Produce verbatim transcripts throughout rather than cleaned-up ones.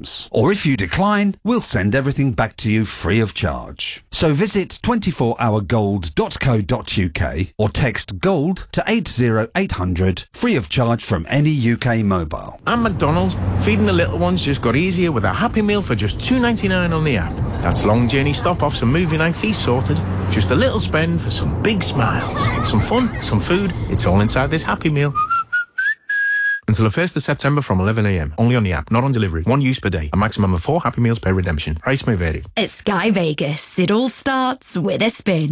items. Or if you decline, we'll send everything back to you free of charge. So visit twenty-four hour gold dot co dot uk or text GOLD to eight zero eight hundred, free of charge from any U K mobile. And McDonald's, feeding the little ones just got easier with a Happy Meal for just two ninety-nine on the app. That's long journey stop-offs and movie night feast sorted. Just a little spend for some big smiles. Some fun, some food, it's all inside this Happy Meal. Until the first of September from eleven a m. Only on the app, not on delivery. One use per day. A maximum of four Happy Meals per redemption. Price may vary. At Sky Vegas, it all starts with a spin.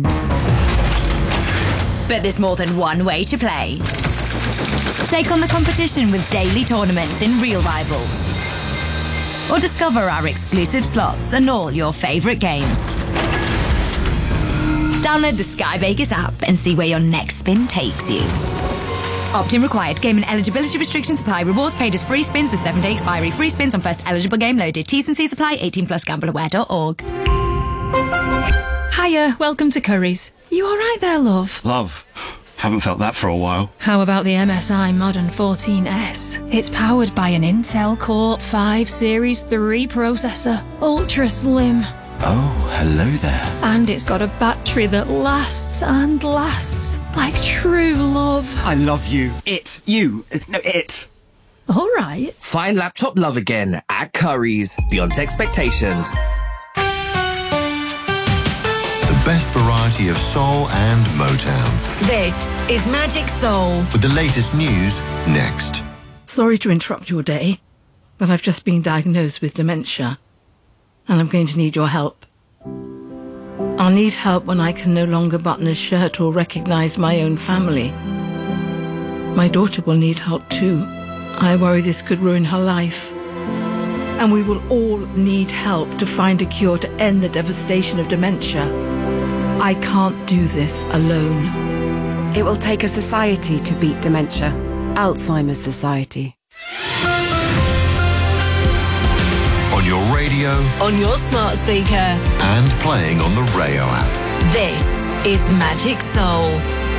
But there's more than one way to play. Take on the competition with daily tournaments in Real Rivals. Or discover our exclusive slots and all your favourite games. Download the Sky Vegas app and see where your next spin takes you. Opt-in required. Game and eligibility restrictions apply. Rewards paid as free spins with seven-day expiry. Free spins on first eligible game loaded. T's and C's apply. eighteen plus gamble aware dot org. Hiya, welcome to Curry's. You all right there, love? Love. Haven't felt that for a while. How about the M S I Modern fourteen S? It's powered by an Intel Core five Series three processor. Ultra slim. Oh, hello there. And it's got a battery that lasts and lasts like true love. I love you. It. You. No, it. All right. Find laptop love again at Curry's. Beyond expectations. The best variety of soul and Motown. This is Magic Soul. With the latest news next. Sorry to interrupt your day, but I've just been diagnosed with dementia. And I'm going to need your help. I'll need help when I can no longer button a shirt or recognise my own family. My daughter will need help too. I worry this could ruin her life. And we will all need help to find a cure to end the devastation of dementia. I can't do this alone. It will take a society to beat dementia. Alzheimer's Society. On your radio, On your smart speaker. and playing on the Rayo app. This is Magic Soul.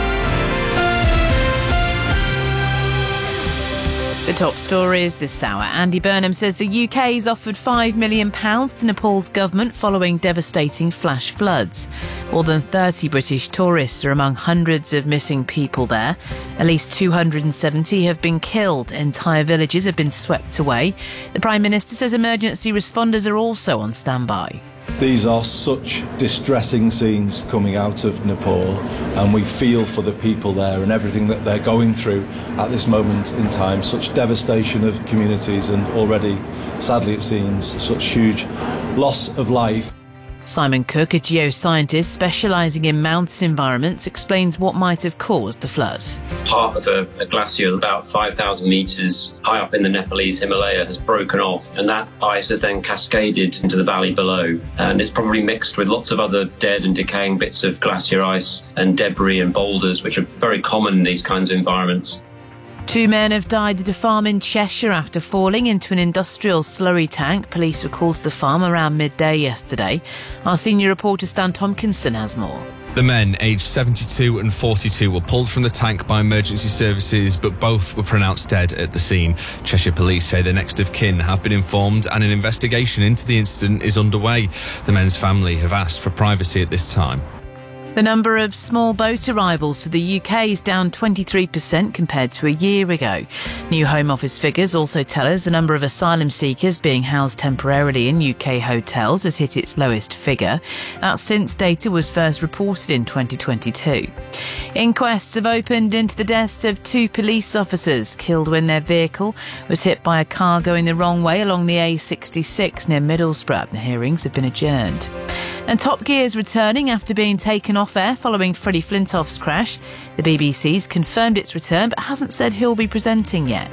The top stories this hour. Andy Burnham says the U K's offered five million pounds to Nepal's government following devastating flash floods. More than thirty British tourists are among hundreds of missing people there. At least two hundred seventy have been killed. Entire villages have been swept away. The Prime Minister says emergency responders are also on standby. These are such distressing scenes coming out of Nepal, and we feel for the people there and everything that they're going through at this moment in time. Such devastation of communities and already, sadly it seems, such huge loss of life. Simon Cook, a geoscientist specialising in mountain environments, explains what might have caused the flood. Part of a, a glacier about five thousand metres high up in the Nepalese Himalaya has broken off, and that ice has then cascaded into the valley below, and it's probably mixed with lots of other dead and decaying bits of glacier ice and debris and boulders, which are very common in these kinds of environments. Two men have died at a farm in Cheshire after falling into an industrial slurry tank. Police were called to the farm around midday yesterday. Our senior reporter Stan Tompkinson has more. The men, aged seventy-two and forty-two, were pulled from the tank by emergency services, but both were pronounced dead at the scene. Cheshire Police say their next of kin have been informed and an investigation into the incident is underway. The men's family have asked for privacy at this time. The number of small boat arrivals to the U K is down twenty-three percent compared to a year ago. New Home Office figures also tell us the number of asylum seekers being housed temporarily in U K hotels has hit its lowest figure. That's since data was first reported in twenty twenty-two. Inquests have opened into the deaths of two police officers killed when their vehicle was hit by a car going the wrong way along the A sixty-six near Middlesbrough. The hearings have been adjourned. And Top Gear is returning after being taken off air following Freddie Flintoff's crash. The B B C's confirmed its return but hasn't said who'll be presenting yet.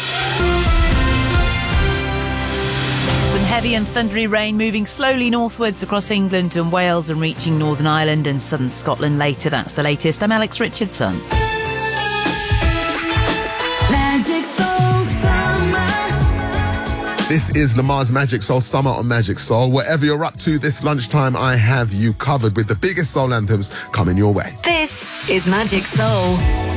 Some heavy and thundery rain moving slowly northwards across England and Wales and reaching Northern Ireland and southern Scotland later. That's the latest. I'm Alex Richardson. Magic Soul Summer. This is Lamar's Magic Soul Summer on Magic Soul. Whatever you're up to this lunchtime, I have you covered with the biggest soul anthems coming your way. This is Magic Soul.